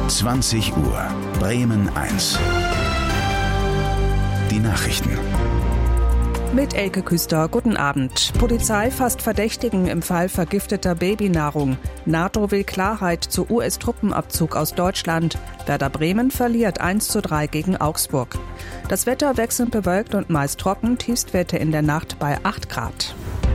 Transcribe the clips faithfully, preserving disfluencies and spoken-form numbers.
zwanzig Uhr, Bremen eins. Die Nachrichten. Mit Elke Küster, guten Abend. Polizei fasst Verdächtigen im Fall vergifteter Babynahrung. NATO will Klarheit zu U S-Truppenabzug aus Deutschland. Werder Bremen verliert eins zu drei gegen Augsburg. Das Wetter wechselnd bewölkt und meist trocken, Tiefstwerte in der Nacht bei acht Grad.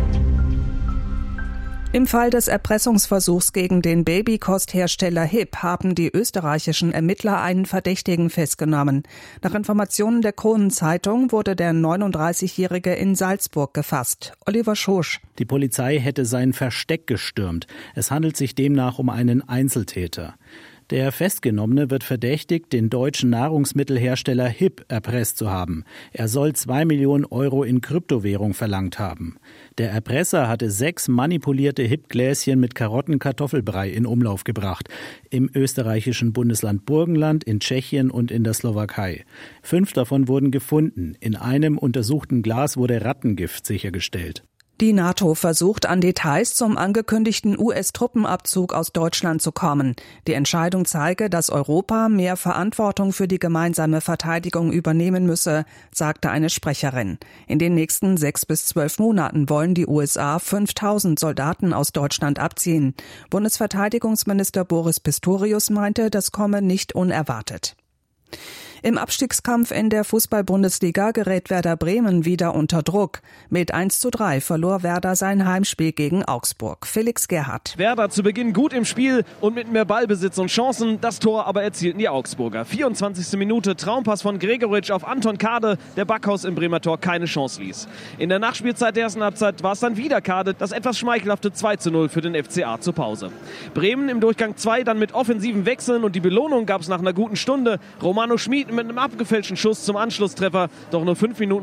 Im Fall des Erpressungsversuchs gegen den Babykosthersteller Hipp haben die österreichischen Ermittler einen Verdächtigen festgenommen. Nach Informationen der Kronenzeitung wurde der neununddreißigjährige in Salzburg gefasst. Oliver Schosch. Die Polizei hätte sein Versteck gestürmt. Es handelt sich demnach um einen Einzeltäter. Der Festgenommene wird verdächtigt, den deutschen Nahrungsmittelhersteller Hipp erpresst zu haben. Er soll zwei Millionen Euro in Kryptowährung verlangt haben. Der Erpresser hatte sechs manipulierte Hipp-Gläschen mit Karottenkartoffelbrei in Umlauf gebracht. Im österreichischen Bundesland Burgenland, in Tschechien und in der Slowakei. Fünf davon wurden gefunden. In einem untersuchten Glas wurde Rattengift sichergestellt. Die NATO versucht, an Details zum angekündigten U S-Truppenabzug aus Deutschland zu kommen. Die Entscheidung zeige, dass Europa mehr Verantwortung für die gemeinsame Verteidigung übernehmen müsse, sagte eine Sprecherin. In den nächsten sechs bis zwölf Monaten wollen die U S A fünftausend Soldaten aus Deutschland abziehen. Bundesverteidigungsminister Boris Pistorius meinte, das komme nicht unerwartet. Im Abstiegskampf in der Fußball-Bundesliga gerät Werder Bremen wieder unter Druck. Mit eins zu drei verlor Werder sein Heimspiel gegen Augsburg. Felix Gerhardt. Werder zu Beginn gut im Spiel und mit mehr Ballbesitz und Chancen. Das Tor aber erzielten die Augsburger. vierundzwanzigste Minute, Traumpass von Gregoritsch auf Anton Kade, der Backhaus im Bremer Tor keine Chance ließ. In der Nachspielzeit der ersten Halbzeit war es dann wieder Kade, das etwas schmeichelhafte zwei zu null für den F C A zur Pause. Bremen im Durchgang zwei dann mit offensiven Wechseln und die Belohnung gab es nach einer guten Stunde. Romano Schmid mit einem abgefälschten Schuss zum Anschlusstreffer, doch nur fünf Minuten